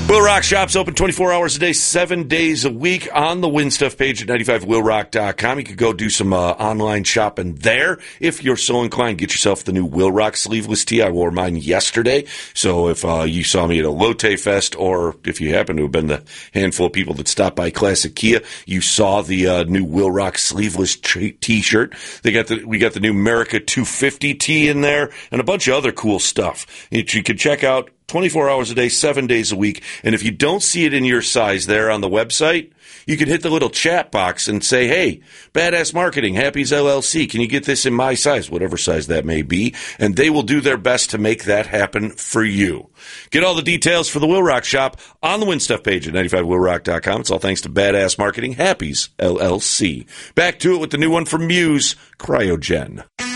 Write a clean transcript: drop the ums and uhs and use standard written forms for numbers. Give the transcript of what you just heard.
Will Rock Shop's open 24 hours a day, 7 days a week on the Win Stuff page at 95willrock.com. You could go do some online shopping there if you're so inclined. Get yourself the new Will Rock sleeveless tee. I wore mine yesterday, so if you saw me at a Lotte Fest, or if you happen to have been the handful of people that stopped by Classic Kia, you saw the new Will Rock sleeveless T-shirt. We got the new America 250 tee in there, and a bunch of other cool stuff that you can check out 24 hours a day, 7 days a week. And if you don't see it in your size there on the website, you can hit the little chat box and say, hey, Badass Marketing, Happy's LLC, can you get this in my size, whatever size that may be? And they will do their best to make that happen for you. Get all the details for the Will Rock Shop on the Win Stuff page at 95willrock.com. It's all thanks to Badass Marketing, Happy's LLC. Back to it with the new one from Muse, Cryogen.